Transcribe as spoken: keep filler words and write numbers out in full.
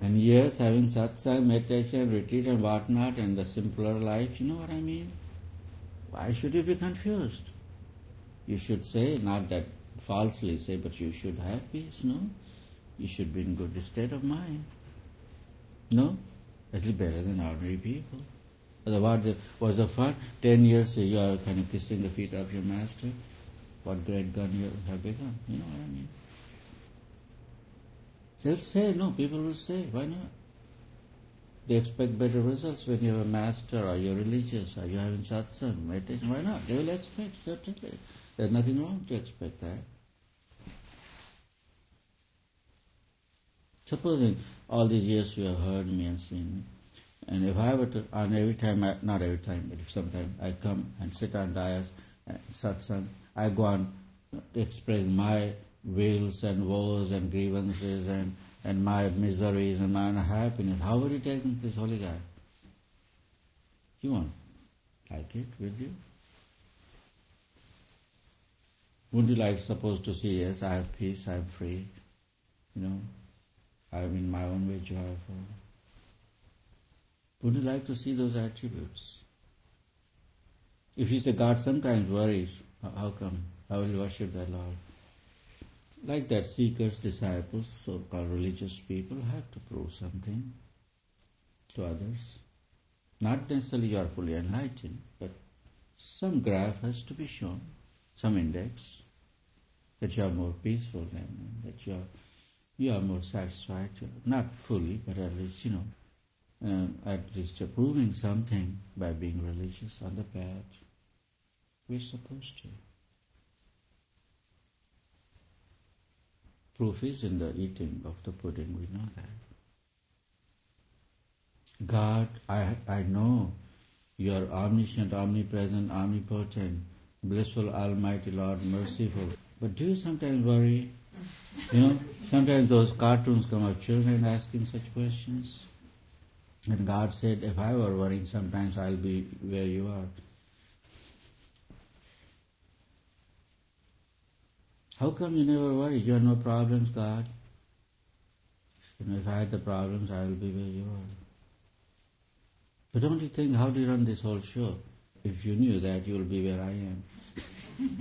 And years having satsang, meditation, retreat and whatnot, and the simpler life, you know what I mean? Why should you be confused? You should say, not that falsely say, but you should have peace, no? You should be in good state of mind. No? At least better than ordinary people. Otherwise, what's the fun? Ten years you are kind of kissing the feet of your master. What great gun you have become. You know what I mean? They'll say, no, people will say, why not? They expect better results when you have a master or you're religious or you're having satsang, meditation. Why not? They will expect, certainly. There's nothing wrong to expect that. Supposing all these years you have heard me and seen me, and if I were to, and every time, I, not every time, but if sometime I come and sit on dais, and satsang, I go on to express my wills and woes and grievances and, and my miseries and my unhappiness, how would you take this holy guy? You won't like it, will you? Would you like, suppose, to see, yes, I have peace, I am free, you know, I am in my own way joyful. Would you like to see those attributes? If you say God sometimes worries, how come? How will you worship the Lord? Like that, seekers, disciples, so-called religious people have to prove something to others. Not necessarily you are fully enlightened, but some graph has to be shown, some index, that you are more peaceful than, that you are, you are more satisfied. Not fully, but at least, you know, uh, at least proving something by being religious on the path. We're supposed to. Proof is in the eating of the pudding, we know that. God, I, I know you are omniscient, omnipresent, omnipotent, blissful, almighty Lord, merciful. But do you sometimes worry? You know, sometimes those cartoons come of children asking such questions. And God said, if I were worrying, sometimes I'll be where you are. How come you never worry? You have no problems, God. You know, if I had the problems, I will be where you are. But don't you think, how do you run this whole show? If you knew that, you will be where I am.